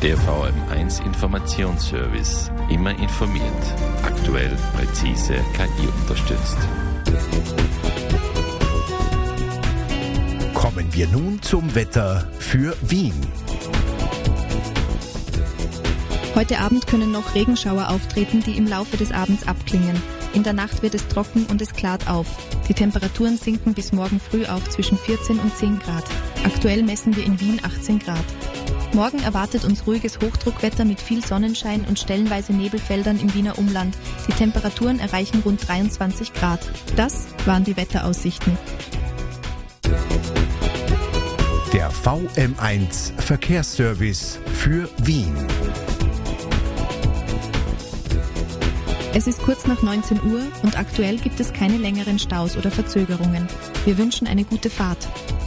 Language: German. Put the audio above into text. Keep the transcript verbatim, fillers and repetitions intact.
Der V M eins Informationsservice. Immer informiert. Aktuell, präzise, K I unterstützt. Kommen wir nun zum Wetter für Wien. Heute Abend können noch Regenschauer auftreten, die im Laufe des Abends abklingen. In der Nacht wird es trocken und es klart auf. Die Temperaturen sinken bis morgen früh auf zwischen vierzehn und zehn Grad. Aktuell messen wir in Wien achtzehn Grad. Morgen erwartet uns ruhiges Hochdruckwetter mit viel Sonnenschein und stellenweise Nebelfeldern im Wiener Umland. Die Temperaturen erreichen rund dreiundzwanzig Grad. Das waren die Wetteraussichten. Der V M eins Verkehrsservice für Wien. Es ist kurz nach neunzehn Uhr und aktuell gibt es keine längeren Staus oder Verzögerungen. Wir wünschen eine gute Fahrt.